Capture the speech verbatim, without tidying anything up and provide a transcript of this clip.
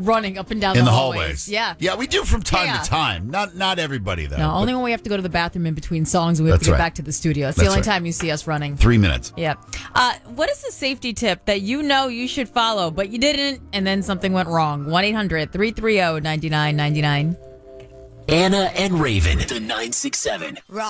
running up and down in the, the hallways. hallways. Yeah. Yeah, we do from time Yeah. to time. Not not everybody, though. No, only but when we have to go to the bathroom in between songs and we have That's to get right. back to the studio. That's, That's the only right. time you see us running. Three minutes. Yeah. Uh, what is the safety tip that you know you should follow, but you didn't, and then something went wrong? one eight hundred three three zero nine nine nine nine. Anna and Raven, the nine six seven. Rock.